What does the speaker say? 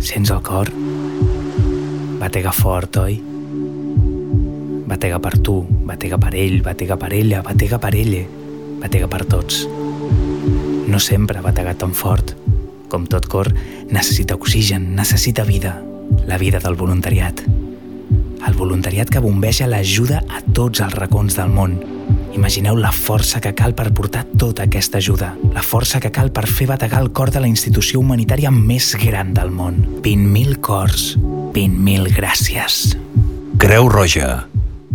Sents el cor? Batega fort, oi? Batega per tu, batega per ell, batega per ella, batega per ella, batega per tots. No sempre ha bategat tan fort. Com tot cor, necessita oxigen, necessita vida. La vida del voluntariat. El voluntariat que bombeja l'ajuda a tots els racons del món. Imagineu la força que cal per portar tota aquesta ajuda. La força que cal per fer bategar el cor de la institució humanitària més gran del món. 20.000 cors. 20.000 gràcies. Creu Roja.